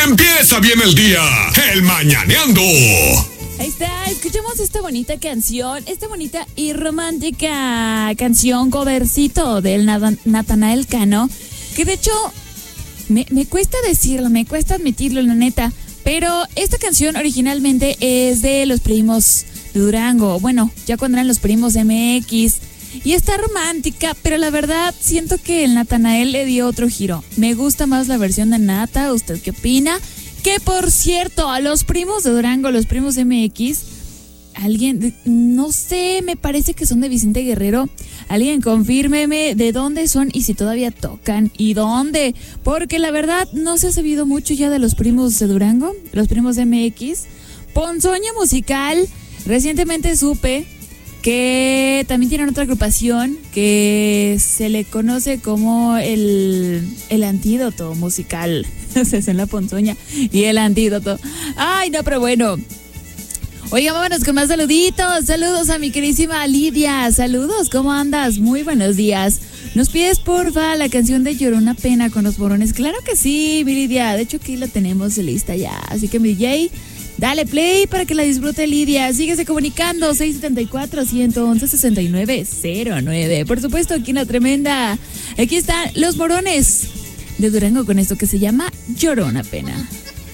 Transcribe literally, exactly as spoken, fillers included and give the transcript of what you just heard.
Empieza bien el día, el Mañaneando. Ahí está, escuchamos esta bonita canción, esta bonita y romántica canción, covercito del Natanael Cano, que de hecho me, me cuesta decirlo, me cuesta admitirlo, la neta, pero esta canción originalmente es de los primos de Durango, bueno, ya cuando eran los primos M X, y está romántica, pero la verdad siento que el Natanael le dio otro giro. Me gusta más la versión de Nata, ¿usted qué opina? Que por cierto, a los primos de Durango, los primos M X, alguien, no sé, me parece que son de Vicente Guerrero. Alguien confírmeme de dónde son y si todavía tocan y dónde. Porque la verdad no se ha sabido mucho ya de los primos de Durango, los primos de M X. Ponzoña Musical, recientemente supe que también tienen otra agrupación que se le conoce como el, el Antídoto Musical. Se hace en la Ponzoña y el Antídoto. Ay, no, pero bueno. Oiga, vámonos con más saluditos. Saludos a mi queridísima Lidia. Saludos, ¿cómo andas? Muy buenos días. ¿Nos pides, porfa, la canción de Llorona Pena con los Morones? Claro que sí, mi Lidia. De hecho, aquí la tenemos lista ya. Así que, mi D J, dale play para que la disfrute, Lidia. Síguese comunicando, seis siete cuatro, uno uno, seis nueve cero nueve. Por supuesto, aquí en La Tremenda. Aquí están los Morones de Durango con esto que se llama Llorona Pena.